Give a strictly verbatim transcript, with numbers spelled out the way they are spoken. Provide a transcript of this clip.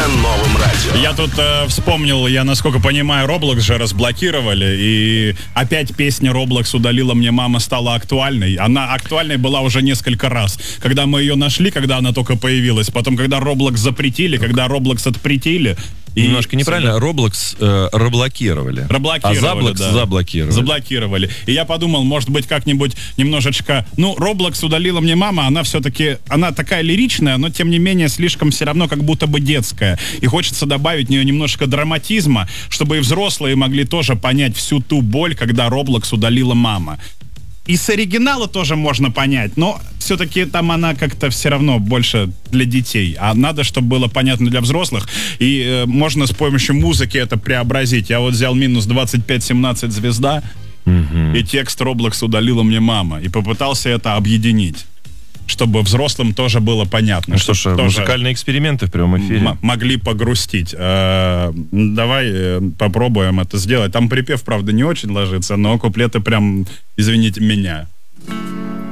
новым радио. Я тут э, вспомнил, я, насколько понимаю, Roblox же разблокировали, и опять песня Roblox удалила мне мама стала актуальной. Она актуальной была уже несколько раз. Когда мы ее нашли, когда она только появилась, потом, когда Roblox запретили, когда Roblox отпретили. И немножко неправильно, Roblox э, разблокировали. Разблокировали, а Zablox да. заблокировали. Заблокировали. И я подумал, может быть, как-нибудь немножечко... Ну, Roblox удалила мне мама, она все-таки... Она такая лиричная, но, тем не менее, слишком все равно как будто бы детская. И хочется добавить в нее немножко драматизма, чтобы и взрослые могли тоже понять всю ту боль, когда Roblox удалила мама. И с оригинала тоже можно понять, но все-таки там она как-то все равно больше для детей. А надо, чтобы было понятно для взрослых. И э, можно с помощью музыки это преобразить. Я вот взял минус двадцать пять семнадцать звезда, угу. и текст Roblox удалила мне мама. И попытался это объединить, чтобы взрослым тоже было понятно. Ну что ж, музыкальные эксперименты в прямом эфире. М- могли погрустить. Э- давай э- попробуем это сделать. Там припев, правда, не очень ложится, но куплеты прям, извините меня.